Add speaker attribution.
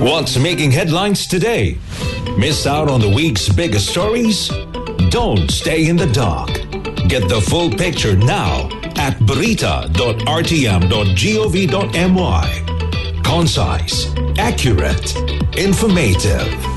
Speaker 1: What's making headlines today? Miss out on the week's biggest stories? Don't stay in the dark. Get the full picture now at barita.rtm.gov.my. Concise, accurate, informative.